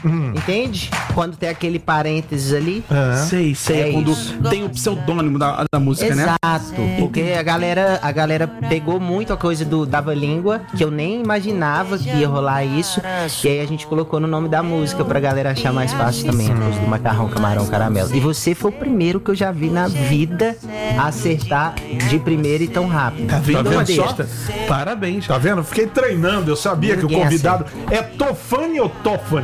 Entende? Quando tem aquele parênteses ali. Sei. É quando isso. tem o pseudônimo da música, né? Exato, porque a galera pegou muito a coisa do Dava Língua, que eu nem imaginava que ia rolar isso, e aí a gente colocou no nome da música pra galera achar mais fácil também, a coisa do macarrão, camarão, caramelo. E você foi o primeiro que eu já vi na vida acertar de primeira e tão rápido. Tá vendo? Modesta. Parabéns. Tá vendo? Fiquei treinando, eu sabia que o Ninguém convidado é Tofani ou Tofani?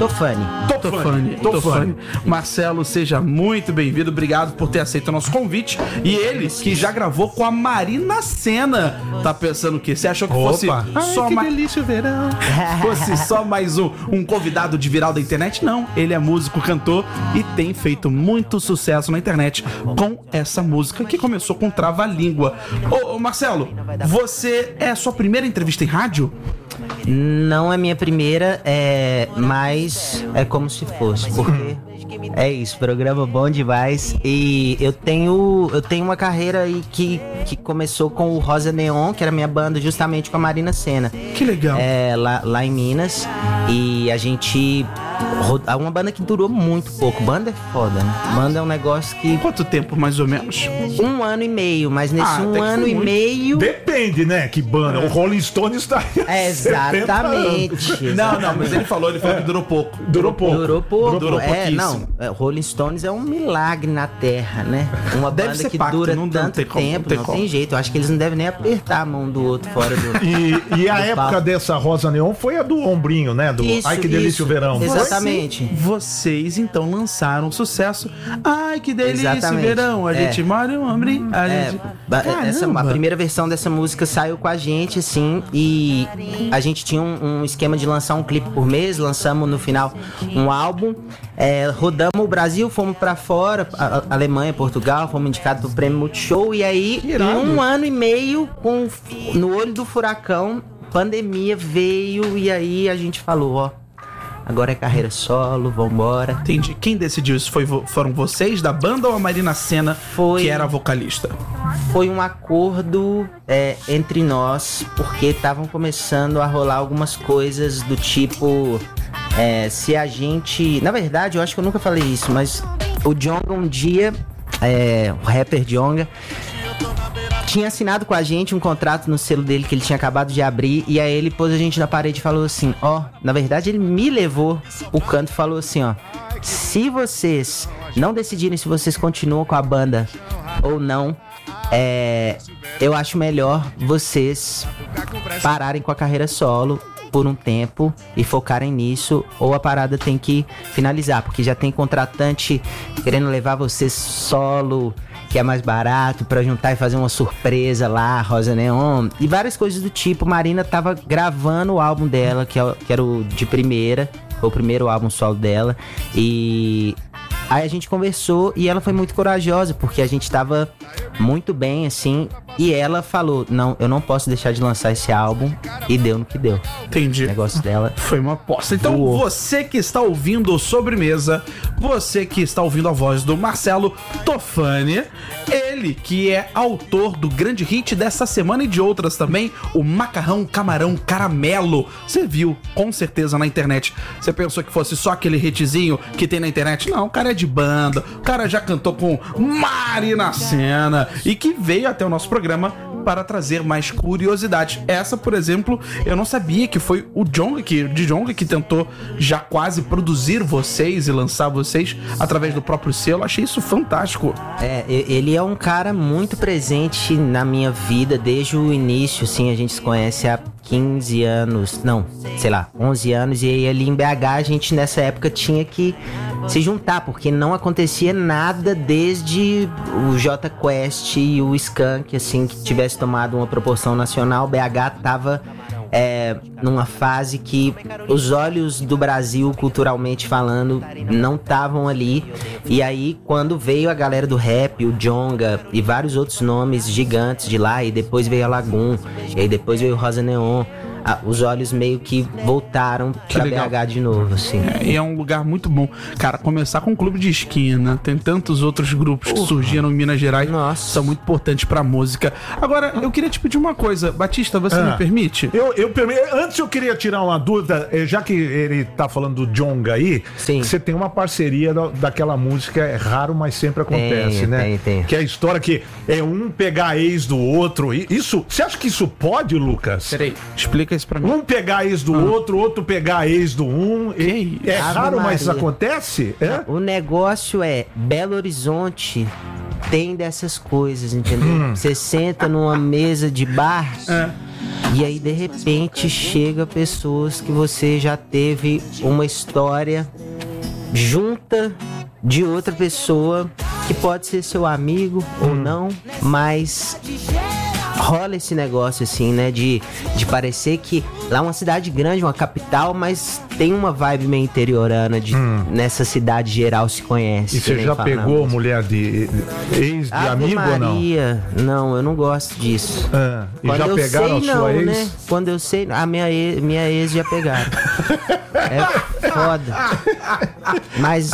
Tofani. Marcelo, seja muito bem-vindo. Obrigado por ter aceito o nosso convite. E ele, que já gravou com a Marina Sena, tá pensando o quê? Você achou que fosse só mais... delícia o verão. Fosse só mais um convidado de viral da internet? Não, ele é músico, cantor e tem feito muito sucesso na internet com essa música que começou com Trava-Língua. Ô, Marcelo, você é a sua primeira entrevista em rádio? Não é minha primeira, mas é como se fosse, porque é isso, programa bom demais. E eu tenho uma carreira aí que começou com o Rosa Neon, que era minha banda justamente com a Marina Sena. Que legal. Lá em Minas. E a gente... Uma banda que durou muito pouco. Banda é foda, né? Banda é um negócio que... Quanto tempo, mais ou menos? 1 ano e meio, mas nesse até 1 que ano foi e muito. meio... Depende, né? Que banda. O Rolling Stones tá aí. Exatamente. Não, mas ele falou que durou pouco. Durou pouco. Durou pouquíssimo. Rolling Stones é um milagre na Terra, né? Uma Deve banda ser que pacto, dura não tanto tem como, tempo, não não tem tem como. jeito. Eu acho que eles não devem nem apertar a mão do outro fora do... E a do época palco. dessa Rosa Neon foi a do ombrinho, né? Do Isso, Ai, que delícia isso. o verão. Exatamente. Vocês, então, lançaram sucesso. Ai, que delícia, Exatamente. verão. A gente mora em um ombrinho. A primeira versão dessa música saiu com a gente, assim, e a gente tinha um esquema de lançar um clipe por mês, lançamos no final um álbum, rodamos o Brasil, fomos pra fora, Alemanha, Portugal, fomos indicados pro Prêmio Multishow, e aí, em 1 ano e meio, no olho do furacão, pandemia veio, e aí a gente falou, ó, agora é carreira solo, vambora. Entendi. Quem decidiu isso? Foram vocês da banda ou a Marina Sena, que era a vocalista? Foi um acordo entre nós, porque estavam começando a rolar algumas coisas do tipo... se a gente... Na verdade, eu acho que eu nunca falei isso, mas o Djonga um dia, o rapper Djonga, tinha assinado com a gente um contrato no selo dele que ele tinha acabado de abrir, e aí ele pôs a gente na parede e falou assim, na verdade ele me levou o canto e falou assim, se vocês não decidirem se vocês continuam com a banda ou não, eu acho melhor vocês pararem com a carreira solo por um tempo e focarem nisso, ou a parada tem que finalizar, porque já tem contratante querendo levar vocês solo, que é mais barato, pra juntar e fazer uma surpresa lá, Rosa Neon, e várias coisas do tipo. Marina tava gravando o álbum dela, que era o de primeira, foi o primeiro álbum solo dela, e aí a gente conversou e ela foi muito corajosa, porque a gente tava muito bem, assim, e ela falou, não, eu não posso deixar de lançar esse álbum, e deu no que deu. Entendi. O negócio dela foi uma aposta. Então, você que está ouvindo o Sobremesa, você que está ouvindo a voz do Marcelo Tofani, ele que é autor do grande hit dessa semana e de outras também, o Macarrão, Camarão, Caramelo. Você viu, com certeza, na internet. Você pensou que fosse só aquele hitzinho que tem na internet? Não, o cara é de banda, o cara já cantou com Marina Sena e que veio até o nosso programa para trazer mais curiosidades. Essa, por exemplo, eu não sabia que foi o Djonga que tentou já quase produzir vocês e lançar vocês através do próprio selo. Achei isso fantástico. Ele é um cara muito presente na minha vida desde o início, assim, a gente se conhece há 15 anos, não, sei lá, 11 anos, e aí ali em BH a gente nessa época tinha que se juntar, porque não acontecia nada desde o Jota Quest e o Skank, assim, que tivesse tomado uma proporção nacional. BH tava numa fase que os olhos do Brasil, culturalmente falando, não estavam ali. E aí, quando veio a galera do rap, o Djonga e vários outros nomes gigantes de lá, e depois veio a Lagoon, e aí depois veio o Rosa Neon, os olhos meio que voltaram pra legal. BH de novo, assim. E é um lugar muito bom. Cara, começar com o Clube de Esquina, tem tantos outros grupos que surgiram em Minas Gerais, são muito importantes pra música. Agora, eu queria te pedir uma coisa. Batista, você me permite? Antes eu queria tirar uma dúvida, já que ele tá falando do Djonga aí, você tem uma parceria daquela música, é raro, mas sempre acontece, né? Tem. Que é a história que é um pegar a ex do outro. Isso, você acha que isso pode, Lucas? Peraí, explica isso pra mim. Um pegar a ex do outro pegar a ex do um. É raro, mas isso acontece? É? O negócio é Belo Horizonte tem dessas coisas, entendeu? Você senta numa mesa de bar e aí de repente chega pessoas que você já teve uma história junta de outra pessoa que pode ser seu amigo ou não, mas rola esse negócio assim, né, de parecer que lá é uma cidade grande, uma capital, mas tem uma vibe meio interiorana de nessa cidade geral se conhece. E você já pegou mulher de ex de amigo Maria, ou não? Não, eu não gosto disso. E já pegaram a sua ex? Né? Quando eu sei, a minha ex já pegaram. É foda. Mas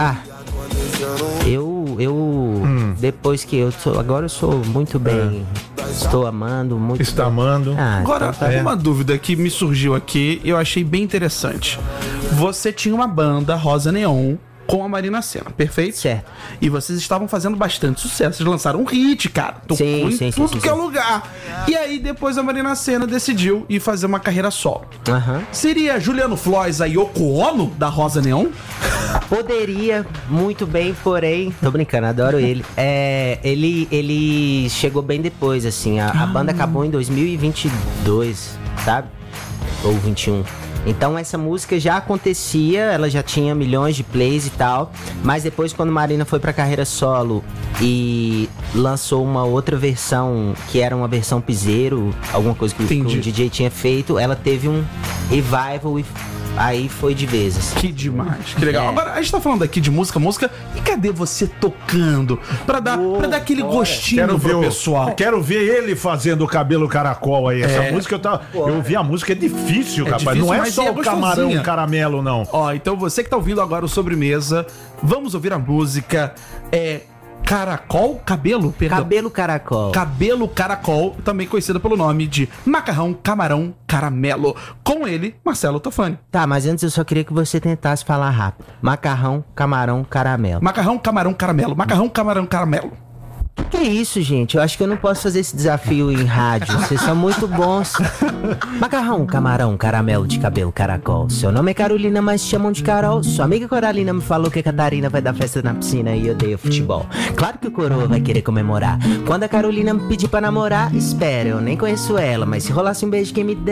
depois que agora eu sou muito bem. Estou amando muito. Está amando. Agora, uma dúvida que me surgiu aqui e eu achei bem interessante. Você tinha uma banda, Rosa Neon, com a Marina Sena, perfeito? Certo. E vocês estavam fazendo bastante sucesso. Vocês lançaram um hit, cara. Tocou em tudo que é lugar. E aí, depois a Marina Sena decidiu ir fazer uma carreira solo. Seria Juliano Floys a Yoko Ono da Rosa Neon? Poderia, muito bem, porém... Tô brincando, adoro ele. Ele chegou bem depois, assim. A banda acabou em 2022, sabe? Ou 21. Então essa música já acontecia, ela já tinha milhões de plays e tal, mas depois quando Marina foi pra carreira solo e lançou uma outra versão, que era uma versão piseiro, alguma coisa que o DJ tinha feito, ela teve um revival e aí foi de vez, assim. Que demais, que legal. Agora, a gente tá falando aqui de música, e cadê você tocando? Pra dar aquele gostinho pro pessoal. Quero ver ele fazendo o cabelo caracol aí. Essa música eu ouvi a música, é difícil, rapaz. Difícil, não é só o camarão caramelo, não. Então você que tá ouvindo agora o Sobremesa, vamos ouvir a música. Caracol? Cabelo? Perdão. Cabelo caracol. Cabelo caracol, também conhecido pelo nome de Macarrão, Camarão, Caramelo. Com ele, Marcelo Tofani. Tá, mas antes eu só queria que você tentasse falar rápido. Macarrão, camarão, caramelo. Macarrão, camarão, caramelo. Macarrão, camarão, caramelo. Que isso, gente? Eu acho que eu não posso fazer esse desafio em rádio. Vocês são muito bons. Macarrão, camarão, caramelo de cabelo caracol. Seu nome é Carolina, mas chamam de Carol. Sua amiga Coralina me falou que a Catarina vai dar festa na piscina e odeia futebol. Claro que o coroa vai querer comemorar. Quando a Carolina me pedir pra namorar, espera, eu nem conheço ela, mas se rolasse um beijo quem me der